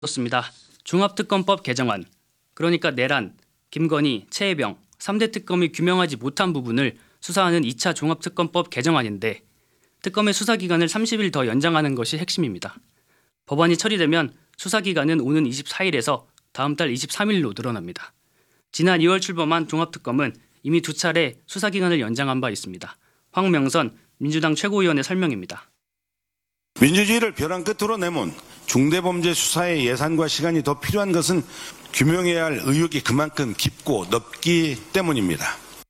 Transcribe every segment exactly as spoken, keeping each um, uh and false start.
그렇습니다. 종합특검법 개정안, 그러니까 내란, 김건희, 최혜병 삼 대 특검이 규명하지 못한 부분을 수사하는 이 차 종합특검법 개정안인데 특검의 수사기간을 삼십 일 더 연장하는 것이 핵심입니다. 법안이 처리되면 수사기간은 오는 이십사 일에서 다음 달 이십삼 일로 늘어납니다. 지난 이월 출범한 종합특검은 이미 두 차례 수사기간을 연장한 바 있습니다. 황명선 민주당 최고위원의 설명입니다. 민주주의를 벼랑 끝으로 내몬 중대범죄 수사의 예산과 시간이 더 필요한 것은 규명해야 할 의혹이 그만큼 깊고 넓기 때문입니다.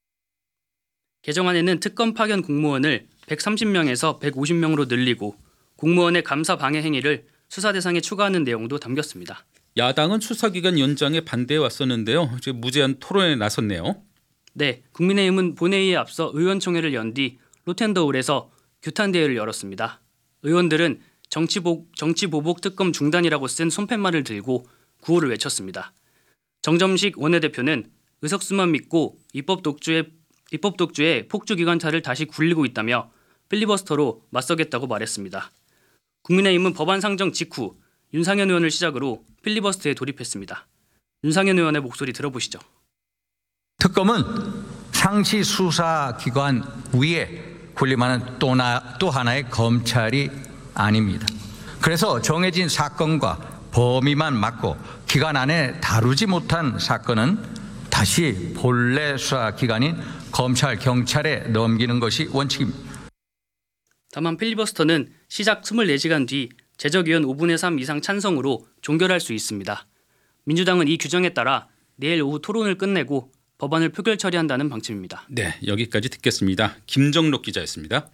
개정안에는 특검 파견 공무원을 백삼십 명에서 백오십 명으로 늘리고 공무원의 감사 방해 행위를 수사 대상에 추가하는 내용도 담겼습니다. 야당은 수사기간 연장에 반대해 왔었는데요. 이제 무제한 토론에 나섰네요. 네, 국민의힘은 본회의에 앞서 의원총회를 연 뒤 로텐더홀에서 규탄 대회를 열었습니다. 의원들은 정치보, 정치보복 특검 중단이라고 쓴 손팻말을 들고 구호를 외쳤습니다. 정점식 원내대표는 의석수만 믿고 입법 독주의, 입법 독주의 폭주기관차를 다시 굴리고 있다며 필리버스터로 맞서겠다고 말했습니다. 국민의힘은 법안 상정 직후 윤상현 의원을 시작으로 필리버스터에 돌입했습니다. 윤상현 의원의 목소리 들어보시죠. 특검은 상시 수사기관 위에 군림하는 또, 나, 또 하나의 검찰이 아닙니다. 그래서 정해진 사건과 범위만 맡고 기간 안에 다루지 못한 사건은 다시 본래 수사기관인 검찰, 경찰에 넘기는 것이 원칙입니다. 다만 필리버스터는 시작 이십사 시간 뒤 제적의원 오분의 삼 이상 찬성으로 종결할 수 있습니다. 민주당은 이 규정에 따라 내일 오후 토론을 끝내고 법안을 표결 처리한다는 방침입니다. 네, 여기까지 듣겠습니다. 김정록 기자였습니다.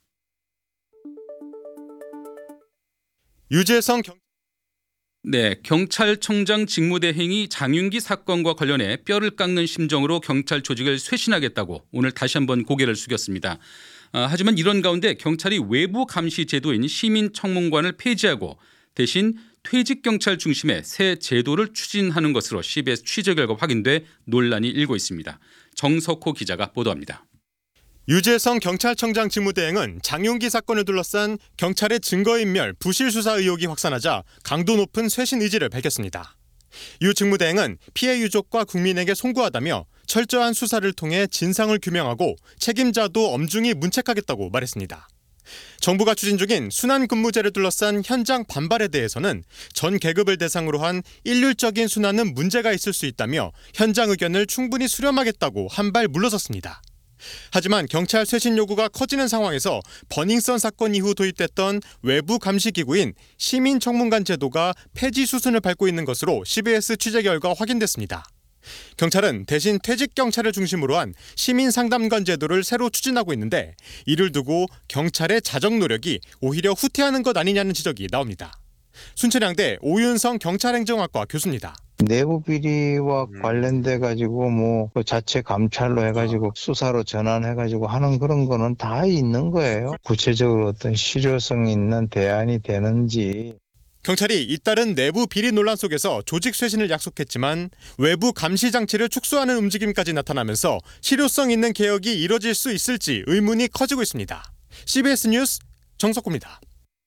유재성 경... 네, 경찰청장 직무대행이 장윤기 사건과 관련해 뼈를 깎는 심정으로 경찰 조직을 쇄신하겠다고 오늘 다시 한번 고개를 숙였습니다. 아, 하지만 이런 가운데 경찰이 외부 감시 제도인 시민청문관을 폐지하고 대신 퇴직경찰 중심의 새 제도를 추진하는 것으로 씨비에스 취재 결과 확인돼 논란이 일고 있습니다. 정석호 기자가 보도합니다. 유재성 경찰청장 직무대행은 장윤기 사건을 둘러싼 경찰의 증거인멸 부실 수사 의혹이 확산하자 강도 높은 쇄신 의지를 밝혔습니다. 유 직무대행은 피해 유족과 국민에게 송구하다며 철저한 수사를 통해 진상을 규명하고 책임자도 엄중히 문책하겠다고 말했습니다. 정부가 추진 중인 순환근무제를 둘러싼 현장 반발에 대해서는 전 계급을 대상으로 한 일률적인 순환은 문제가 있을 수 있다며 현장 의견을 충분히 수렴하겠다고 한 발 물러섰습니다. 하지만 경찰 쇄신 요구가 커지는 상황에서 버닝썬 사건 이후 도입됐던 외부 감시기구인 시민청문관 제도가 폐지 수순을 밟고 있는 것으로 씨비에스 취재 결과 확인됐습니다. 경찰은 대신 퇴직경찰을 중심으로 한 시민상담관 제도를 새로 추진하고 있는데 이를 두고 경찰의 자정 노력이 오히려 후퇴하는 것 아니냐는 지적이 나옵니다. 순천향대 오윤성 경찰행정학과 교수입니다. 내부 비리와 관련돼 가지고 뭐 자체 감찰로 해가지고 수사로 전환해가지고 하는 그런 거는 다 있는 거예요. 구체적으로 어떤 실효성 있는 대안이 되는지. 경찰이 잇따른 내부 비리 논란 속에서 조직 쇄신을 약속했지만 외부 감시 장치를 축소하는 움직임까지 나타나면서 실효성 있는 개혁이 이뤄질 수 있을지 의문이 커지고 있습니다. 씨비에스 뉴스 정석호입니다.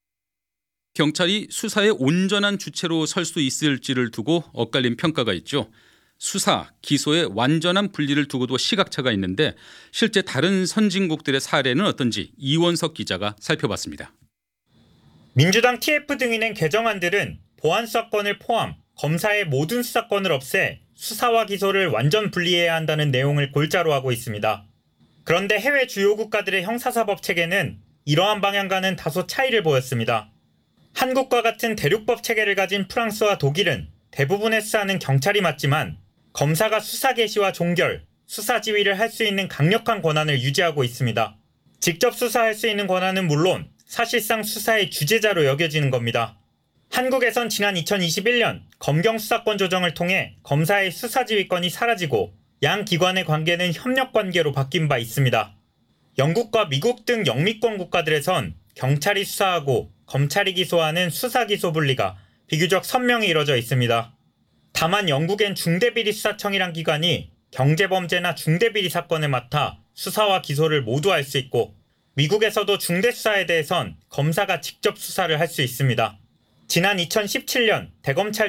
경찰이 수사의 온전한 주체로 설 수 있을지를 두고 엇갈린 평가가 있죠. 수사, 기소의 완전한 분리를 두고도 시각차가 있는데 실제 다른 선진국들의 사례는 어떤지 이원석 기자가 살펴봤습니다. 민주당 티에프 등이 낸 개정안들은 보안 수사권을 포함 검사의 모든 수사권을 없애 수사와 기소를 완전 분리해야 한다는 내용을 골자로 하고 있습니다. 그런데 해외 주요 국가들의 형사사법 체계는 이러한 방향과는 다소 차이를 보였습니다. 한국과 같은 대륙법 체계를 가진 프랑스와 독일은 대부분의 수사는 경찰이 맡지만 검사가 수사 개시와 종결, 수사 지휘를 할 수 있는 강력한 권한을 유지하고 있습니다. 직접 수사할 수 있는 권한은 물론 사실상 수사의 주재자로 여겨지는 겁니다. 한국에선 지난 이천이십일 년 검경 수사권 조정을 통해 검사의 수사 지휘권이 사라지고 양 기관의 관계는 협력 관계로 바뀐 바 있습니다. 영국과 미국 등 영미권 국가들에선 경찰이 수사하고 검찰이 기소하는 수사기소 분리가 비교적 선명히 이뤄져 있습니다. 다만 영국엔 중대비리수사청이란 기관이 경제범죄나 중대비리 사건을 맡아 수사와 기소를 모두 할 수 있고 미국에서도 중대수사에 대해선 검사가 직접 수사를 할 수 있습니다. 지난 이천십칠 년 대검찰